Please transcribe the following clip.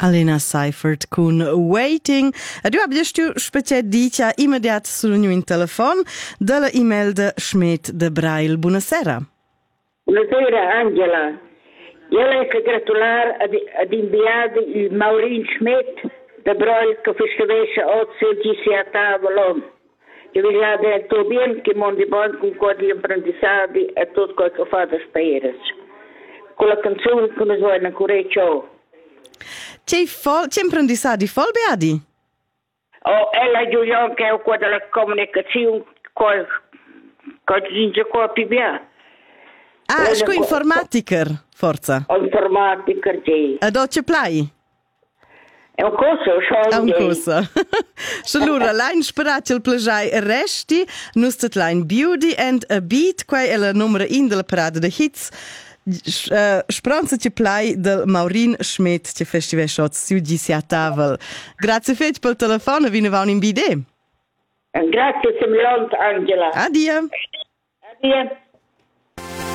Alena Seifert con Waiting. Du abbiamo special dicia immediat sul in telefon della email de Schmidt de Brail. Buonasera. Buonasera Angela. Io le gratular ad inviare il Maurin Schmidt de Brail che festivesse oggi si a tavolo. Io vi ha detto bene che mondi buoni con quadri apprendistati e tutto quello che fa da spera. Con la canzone che noi vogliamo curare ciò. C'è apprendistati fol beadi? Oh, ella Giuliano che è qua della comunicazione, che dice qua più bene. Ah, sco informatiker, forza. Informatiker, sì. A doce play? È un corso, È un corso. Allora, l'hain sperat il plagiai resti, nustet l'hain beauty and a beat, quai è la numero 1 della parada de hits. Spranza ci play del Maurin Schmidt che festival shot su a tavel. Grazie fetch pel telefono, vi ne va in bide. Grazie, Angela. Addio. Addio.